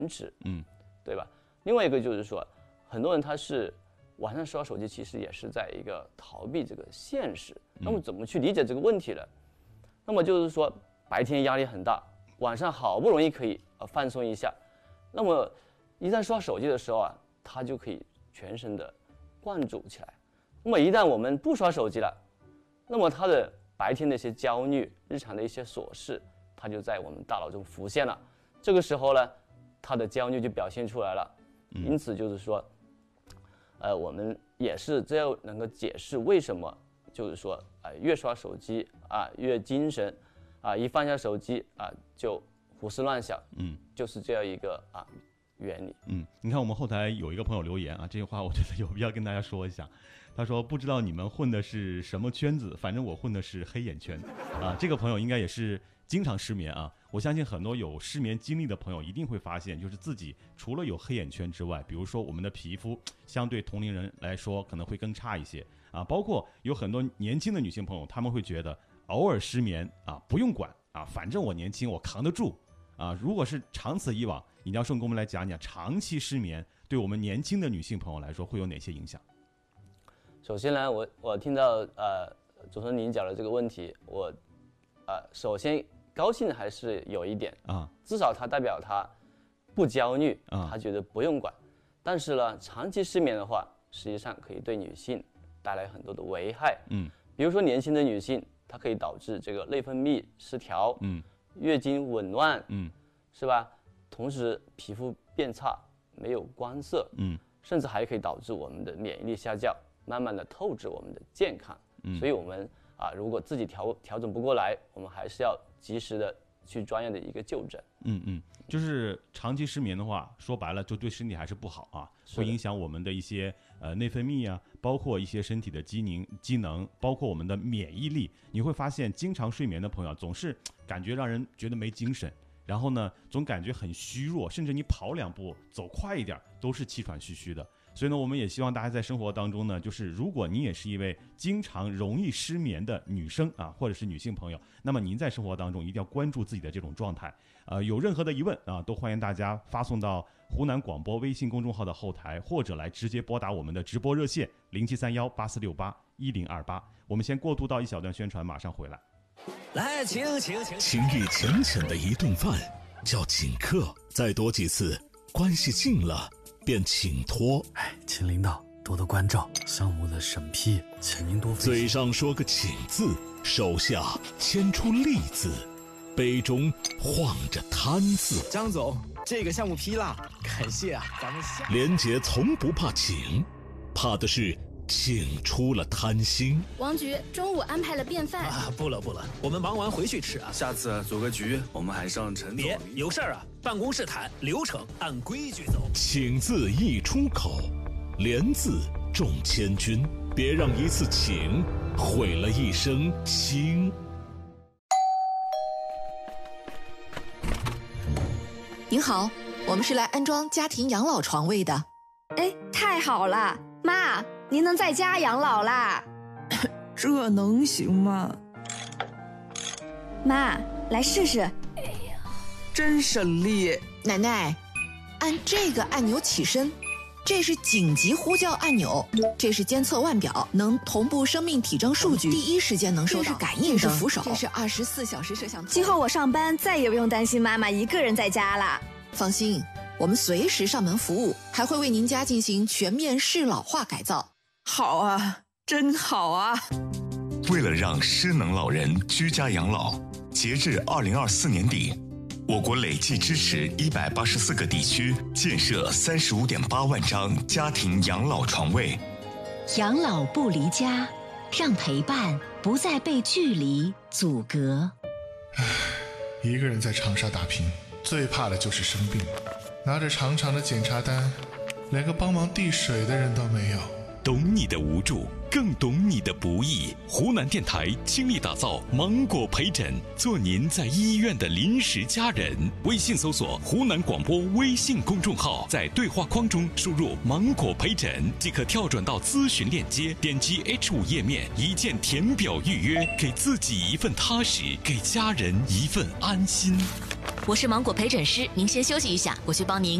持，对吧？另外一个就是说，很多人他是晚上刷手机，其实也是在一个逃避这个现实。那么怎么去理解这个问题呢？那么就是说，白天压力很大，晚上好不容易可以放松一下，那么一旦刷手机的时候啊，他就可以全身的灌注起来。那么一旦我们不刷手机了，那么他的白天的一些焦虑、日常的一些琐事，它就在我们大脑中浮现了。这个时候呢，他的焦虑就表现出来了。因此就是说，我们也是这样能够解释为什么就是说越刷手机越精神一放下手机就胡思乱想，就是这样一个原理。 你看我们后台有一个朋友留言这句话我觉得有必要跟大家说一下。他说不知道你们混的是什么圈子，反正我混的是黑眼圈这个朋友应该也是经常失眠我相信很多有失眠经历的朋友一定会发现，就是自己除了有黑眼圈之外，比如说我们的皮肤相对同龄人来说可能会更差一些包括有很多年轻的女性朋友，她们会觉得偶尔失眠不用管反正我年轻，我扛得住如果是长此以往，尹教授跟我们来讲讲长期失眠对我们年轻的女性朋友来说会有哪些影响。 首先呢，我听到主持人您讲的这个问题，我首先高兴的还是有一点至少它代表他不焦虑他觉得不用管。但是呢，长期失眠的话，实际上可以对女性带来很多的危害。比如说年轻的女性，它可以导致这个内分泌失调，月经紊乱，是吧？同时皮肤变差，没有光色，甚至还可以导致我们的免疫力下降，慢慢的透支我们的健康。所以我们如果自己调整不过来，我们还是要及时的去专业的一个就诊。 就是长期失眠的话，说白了就对身体还是不好会影响我们的一些内分泌包括一些身体的机能，包括我们的免疫力。你会发现经常睡眠的朋友总是感觉让人觉得没精神，然后呢总感觉很虚弱，甚至你跑2步走快一点都是气喘吁吁的。所以呢，我们也希望大家在生活当中呢，就是如果你也是一位经常容易失眠的女生或者是女性朋友，那么您在生活当中一定要关注自己的这种状态。有任何的疑问都欢迎大家发送到湖南广播微信公众号的后台，或者来直接拨打我们的直播热线073184681028。我们先过渡到一小段宣传，马上回来。 来，请情谊浅浅的一顿饭叫请客，再多几次关系近了便请托。 请领导多多关照，项目的审批请您多费心。 嘴上说个请字，手下牵出利字，杯中晃着贪字。 张总，这个项目批了，感谢咱们连杰从不怕请，怕的是请出了贪心。 王局中午安排了便饭不了，我们忙完回去吃下次组个局，我们还上陈总。 别有事儿办公室谈，流程按规矩走。 请字一出口，连字中千军，别让一次请毁了一生情。 您好，我们是来安装家庭养老床位的。 太好了，妈，您能在家养老啦？ 这能行吗？ 妈，来试试。 真省力。 奶奶，按这个按钮起身，这是紧急呼叫按钮，这是监测腕表，能同步生命体征数据，第一时间能收到。这是感应灯，这是扶手，这是24小时摄像头。 今后我上班再也不用担心妈妈一个人在家了。 放心，我们随时上门服务，还会为您家进行全面适老化改造。 好啊，真好啊！ 为了让失能老人居家养老，截至2024年底，我国累计支持184个地区建设35.8万张家庭养老床位。 养老不离家，让陪伴不再被距离阻隔。 一个人在长沙打拼，最怕的就是生病，拿着长长的检查单，连个帮忙递水的人都没有。 懂你的无助，更懂你的不易。湖南电台倾力打造芒果陪诊，做您在医院的临时家人。微信搜索湖南广播微信公众号，在对话框中输入芒果陪诊即可跳转到咨询链接，点击 H5 页面，一键填表预约，给自己一份踏实，给家人一份安心。 我是芒果陪诊师，您先休息一下，我去帮您